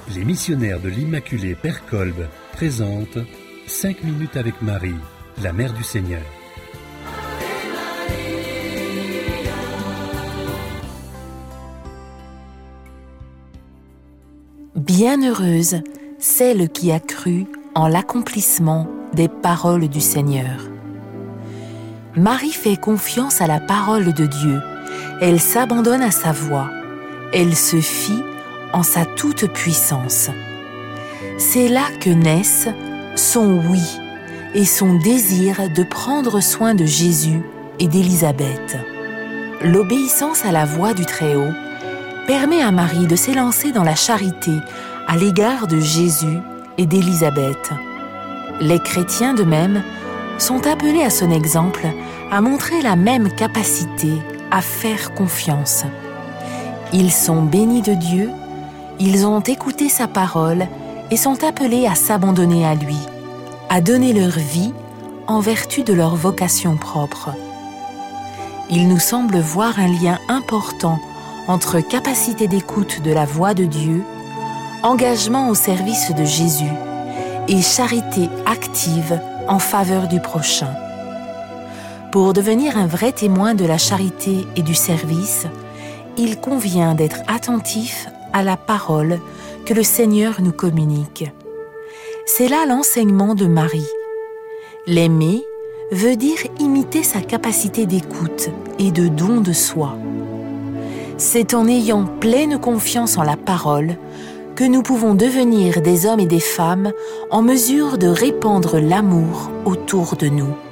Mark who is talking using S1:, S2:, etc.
S1: Les missionnaires de l'Immaculée Père Kolb présentent 5 minutes avec Marie, la Mère du Seigneur.
S2: Bienheureuse celle qui a cru en l'accomplissement des paroles du Seigneur. Marie fait confiance à la parole de Dieu. Elle s'abandonne à sa voix. Elle se fie en sa toute-puissance. C'est là que naissent son oui et son désir de prendre soin de Jésus et d'Élisabeth. L'obéissance à la voix du Très-Haut permet à Marie de s'élancer dans la charité à l'égard de Jésus et d'Élisabeth. Les chrétiens de même sont appelés à son exemple à montrer la même capacité à faire confiance. Ils sont bénis de Dieu, ils ont écouté sa parole et sont appelés à s'abandonner à lui, à donner leur vie en vertu de leur vocation propre. Il nous semble voir un lien important entre capacité d'écoute de la voix de Dieu, engagement au service de Jésus et charité active en faveur du prochain. Pour devenir un vrai témoin de la charité et du service, il convient d'être attentif à la parole que le Seigneur nous communique. C'est là l'enseignement de Marie. L'aimer veut dire imiter sa capacité d'écoute et de don de soi. C'est en ayant pleine confiance en la parole que nous pouvons devenir des hommes et des femmes en mesure de répandre l'amour autour de nous.